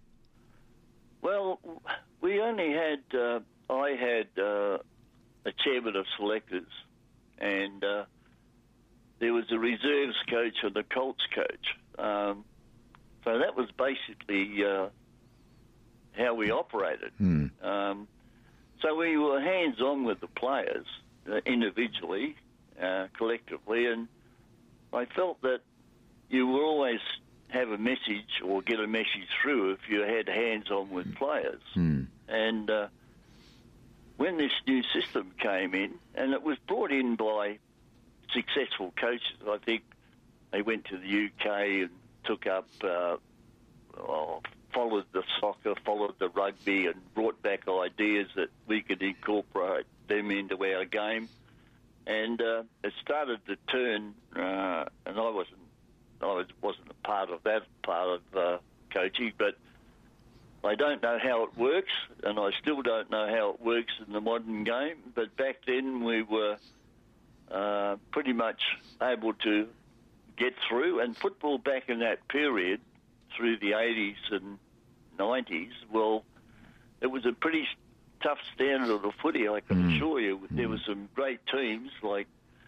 [SPEAKER 2] Well, we only had, uh, I had uh, a chairman of selectors, and uh, there was a reserves coach and a Colts coach. Um, so that was basically uh, how we operated.
[SPEAKER 1] Mm.
[SPEAKER 2] Um, so we were hands-on with the players uh, individually, uh, collectively, and I felt that you will always have a message or get a message through if you had hands-on with players.
[SPEAKER 1] Mm.
[SPEAKER 2] And uh, when this new system came in, and it was brought in by successful coaches, I think they went to the U K and took up, uh, oh, followed the soccer, followed the rugby, and brought back ideas that we could incorporate them into our game. And uh, it started to turn, uh, and I wasn't, I was, wasn't a part of that part of uh, coaching, but I don't know how it works, and I still don't know how it works in the modern game. But back then we were uh, pretty much able to get through, and football back in that period, through the eighties and nineties, well, it was a pretty tough standard of the footy, I can mm. assure you. There were some great teams, like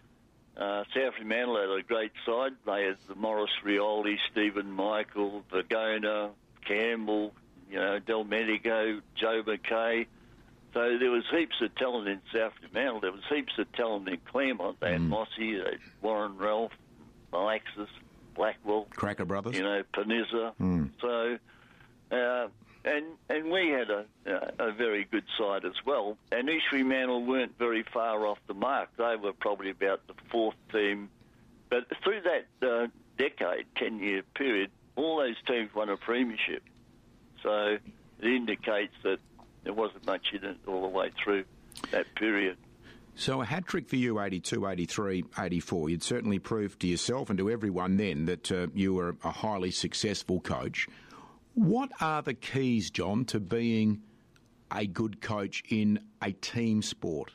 [SPEAKER 2] uh, South Fremantle had a great side. They had the Morris Rioli, Stephen Michael, Vergona, Campbell, you know, Del Medico, Joe McKay. So there was heaps of talent in South Fremantle. There was heaps of talent in Claremont. They had mm. Mossy, they had Warren Ralph, Alexis, Blackwell.
[SPEAKER 1] Cracker Brothers.
[SPEAKER 2] You know, Panizza.
[SPEAKER 1] Mm.
[SPEAKER 2] So, uh, and and we had a, a very good side as well. And East Fremantle weren't very far off the mark. They were probably about the fourth team. But through that uh, decade, ten-year period, all those teams won a premiership. So it indicates that there wasn't much in it all the way through that period.
[SPEAKER 1] So a hat-trick for you, eighty-two, eighty-three, eighty-four. You'd certainly proved to yourself and to everyone then that uh, you were a highly successful coach. What are the keys, John, to being a good coach in a team sport?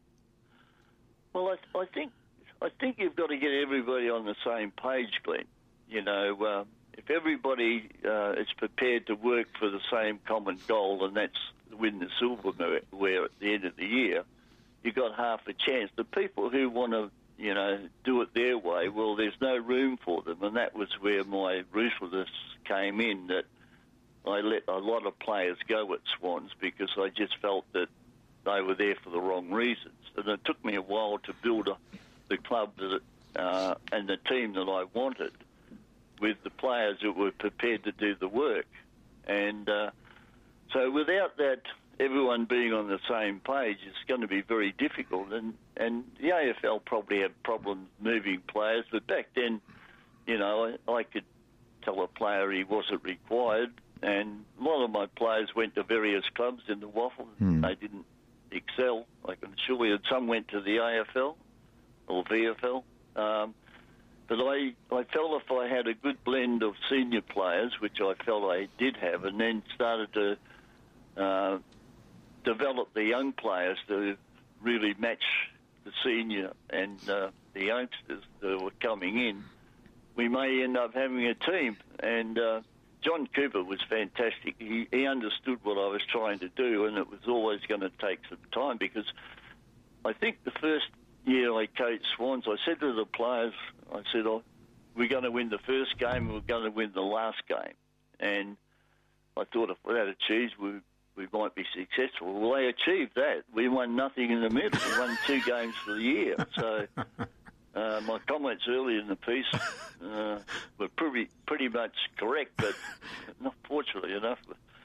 [SPEAKER 2] Well, I, I think I think you've got to get everybody on the same page, Glenn. You know, uh, if everybody uh, is prepared to work for the same common goal, and that's win the silverware at the end of the year, you've got half a chance. The people who want to, you know, do it their way, well, there's no room for them, and that was where my ruthlessness came in, that I let a lot of players go at Swans because I just felt that they were there for the wrong reasons. And it took me a while to build a, the club that, uh, and the team that I wanted with the players that were prepared to do the work. And uh, so without that, everyone being on the same page, it's going to be very difficult. And, and the A F L probably had problems moving players, but back then, you know, I, I could tell a player he wasn't required, and a lot of my players went to various clubs in the waffle.
[SPEAKER 1] Hmm.
[SPEAKER 2] They didn't excel, I can assure you. Some went to the A F L or V F L. Um, but I, I felt if I had a good blend of senior players, which I felt I did have, and then started to uh, develop the young players to really match the senior and uh, the youngsters that were coming in, we may end up having a team. And uh, John Cooper was fantastic. He, he understood what I was trying to do, and it was always going to take some time, because I think the first year I coached Swans, I said to the players, I said, oh, we're going to win the first game, we're going to win the last game. And I thought if we had a cheese, we we might be successful. Well, they achieved that. We won nothing in the middle. We won two games for the year. So uh, my comments earlier in the piece uh, were pretty pretty much correct, but not fortunately enough,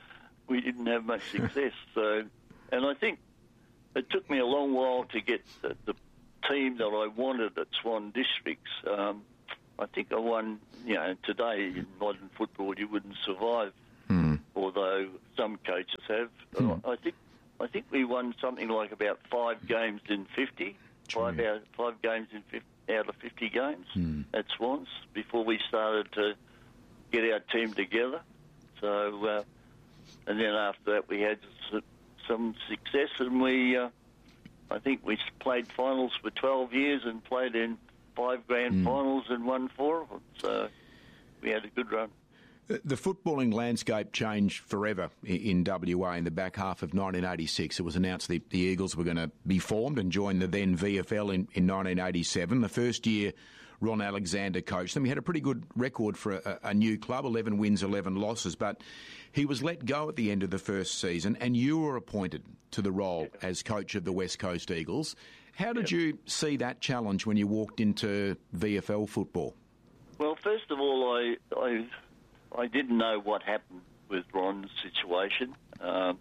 [SPEAKER 2] we didn't have much success. So, and I think it took me a long while to get the, the team that I wanted at Swan Districts. Um, I think I won, you know, today in modern football you wouldn't survive,
[SPEAKER 1] mm.
[SPEAKER 2] although some coaches have.
[SPEAKER 1] Mm.
[SPEAKER 2] I think I think we won something like about five games in fifty, five, out, five games in fifty, out of fifty games
[SPEAKER 1] mm.
[SPEAKER 2] at Swans before we started to get our team together. So, uh, and then after that we had some success, and we, uh, I think we played finals for twelve years and played in five grand
[SPEAKER 1] mm.
[SPEAKER 2] finals and won four of them. So we had a good run.
[SPEAKER 1] The footballing landscape changed forever in W A in the back half of nineteen eighty-six. It was announced the, the Eagles were going to be formed and join the then V F L in, in nineteen eighty-seven. The first year Ron Alexander coached them. He had a pretty good record for a, a new club, eleven wins, eleven losses, but he was let go at the end of the first season, and you were appointed to the role as coach of the West Coast Eagles. How did
[SPEAKER 2] Yeah.
[SPEAKER 1] you see that challenge when you walked into V F L football?
[SPEAKER 2] Well, first of all, I I, I didn't know what happened with Ron's situation. Um,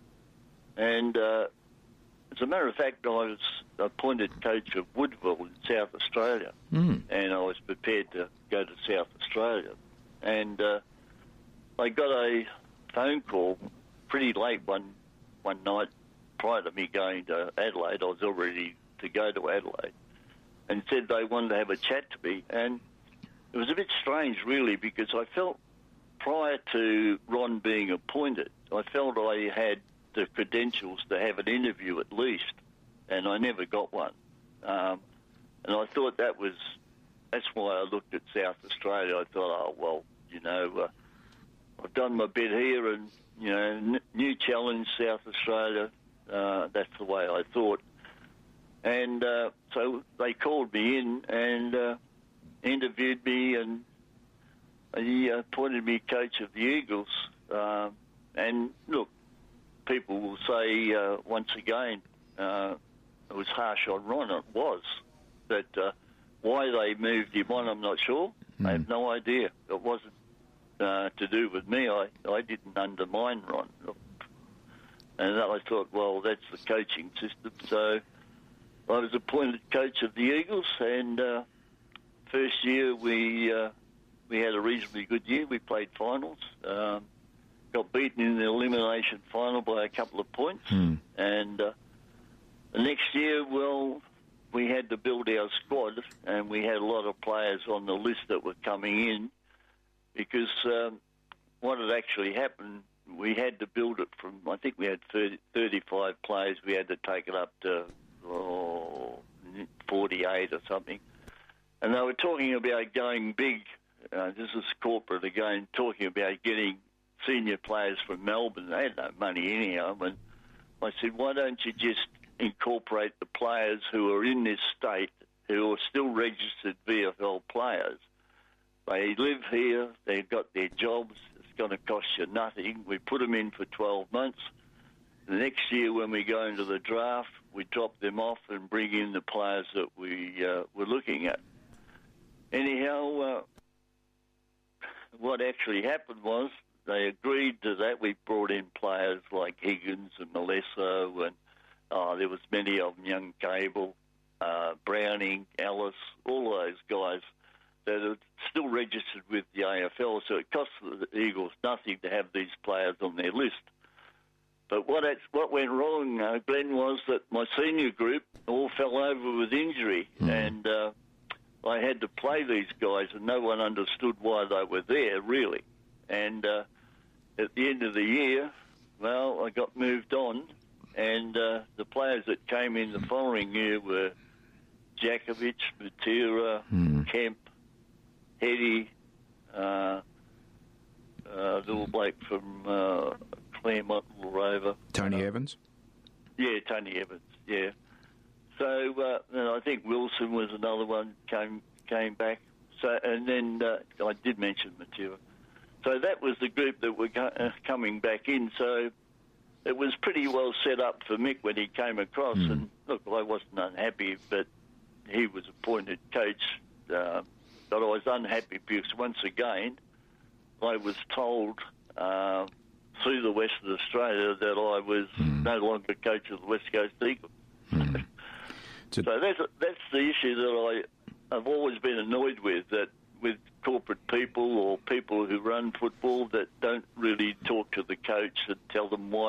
[SPEAKER 2] and uh, as a matter of fact, I was appointed coach of Woodville in South Australia.
[SPEAKER 1] Mm.
[SPEAKER 2] And I was prepared to go to South Australia. And uh, I got a phone call pretty late one, one night prior to me going to Adelaide. I was all ready to go to Adelaide. And said they wanted to have a chat to me. And it was a bit strange, really, because I felt prior to Ron being appointed, I felt I had the credentials to have an interview at least, and I never got one. Um, and I thought that was, that's why I looked at South Australia. I thought, oh, well, you know, uh, I've done my bit here and, you know, n- new challenge, South Australia. Uh, that's the way I thought. And uh, so they called me in and uh, interviewed me, and he appointed me coach of the Eagles. Uh, and look, people will say uh, once again, uh, it was harsh on Ron. It was. But uh, why they moved him on, I'm not sure. Mm. I have no idea. It wasn't uh, to do with me. I, I didn't undermine Ron. And I thought, well, that's the coaching system. So I was appointed coach of the Eagles, and uh, first year we uh, we had a reasonably good year. We played finals, um, got beaten in the elimination final by a couple of points,
[SPEAKER 1] mm.
[SPEAKER 2] and uh, the next year, well, we had to build our squad, and we had a lot of players on the list that were coming in because um, what had actually happened, we had to build it from, I think we had thirty, thirty-five players. We had to take it up to oh, forty-eight or something. And they were talking about going big. Uh, this is corporate again, talking about getting senior players from Melbourne. They had no money anyhow. And I said, why don't you just incorporate the players who are in this state, who are still registered V F L players? They live here, they've got their jobs, it's going to cost you nothing. We put them in for twelve months. The next year when we go into the draft, we drop them off and bring in the players that we uh, were looking at. Anyhow, uh, what actually happened was they agreed to that. We brought in players like Higgins and Malesso, and uh, there was many of them, Young Cable, uh, Browning, Ellis, all those guys that are still registered with the A F L. So it cost the Eagles nothing to have these players on their list. But what what went wrong, uh, Glenn, was that my senior group all fell over with injury, mm. and uh, I had to play these guys, and no one understood why they were there, really. And uh, at the end of the year, well, I got moved on, and uh, the players that came in the following year were Jakovic, Matera,
[SPEAKER 1] mm.
[SPEAKER 2] Kemp, Hetty, uh, uh, little bloke from uh, Claremont, Little Rover.
[SPEAKER 1] Tony uh, Evans?
[SPEAKER 2] Yeah, Tony Evans, yeah. So uh, and I think Wilson was another one, came came back. So And then uh, I did mention Matera. So that was the group that were co- uh, coming back in. So it was pretty well set up for Mick when he came across. Mm. And look, I wasn't unhappy, but he was appointed coach. Uh, but I was unhappy because once again, I was told uh, through the Western Australia that I was
[SPEAKER 1] Mm.
[SPEAKER 2] no longer coach of the West Coast Eagles.
[SPEAKER 1] Mm.
[SPEAKER 2] So that's that's the issue that I have always been annoyed with, that with corporate people or people who run football that don't really talk to the coach and tell them why